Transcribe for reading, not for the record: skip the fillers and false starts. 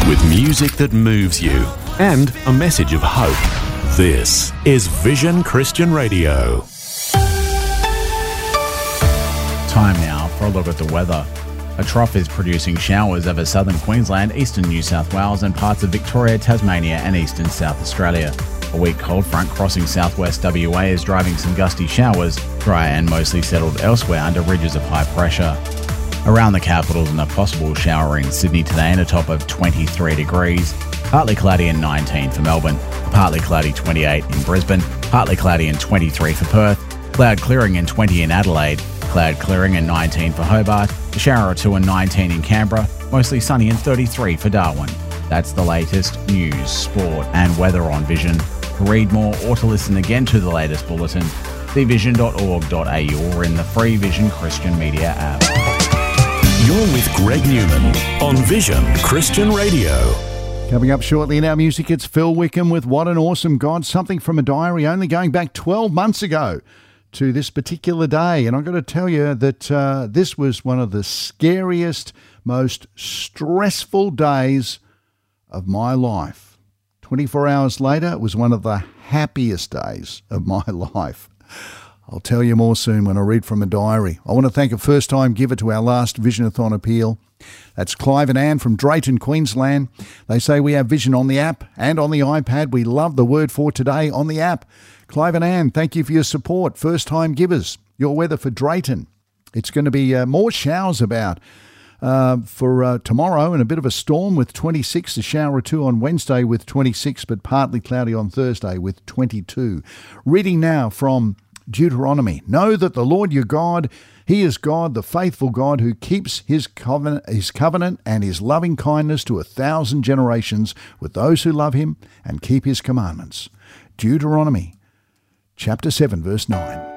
with music that moves you and a message of hope. This is Vision Christian Radio. Time now for a look at the weather. A trough is producing showers over southern Queensland, eastern New South Wales and parts of Victoria, Tasmania and eastern South Australia. A weak cold front crossing southwest WA is driving some gusty showers, dry and mostly settled elsewhere under ridges of high pressure. Around the capitals and a possible shower in Sydney today and a top of 23 degrees. Partly cloudy and 19 for Melbourne. Partly cloudy 28 in Brisbane. Partly cloudy and 23 for Perth. Cloud clearing and 20 in Adelaide. Cloud clearing and 19 for Hobart. A shower or two and 19 in Canberra. Mostly sunny and 33 for Darwin. That's the latest news, sport and weather on Vision. To read more or to listen again to the latest bulletin, see vision.org.au or in the free Vision Christian Media app. You're with Greg Newman on Vision Christian Radio. Coming up shortly in our music, it's Phil Wickham with What an Awesome God, something from a diary only going back 12 months ago to this particular day. And I've got to tell you that this was one of the scariest, most stressful days of my life. 24 hours later, it was one of the happiest days of my life. I'll tell you more soon when I read from a diary. I want to thank a first-time giver to our last Visionathon appeal. That's Clive and Anne from Drayton, Queensland. They say we have Vision on the app and on the iPad. We love the word for today on the app. Clive and Anne, thank you for your support. First-time givers, your weather for Drayton. It's going to be more showers about for tomorrow and a bit of a storm with 26, a shower or two on Wednesday with 26, but partly cloudy on Thursday with 22. Reading now from Deuteronomy. Know that the Lord your God, He is God, the faithful God, who keeps His covenant and His loving kindness to 1,000 generations with those who love Him and keep His commandments. Deuteronomy chapter 7, verse 9.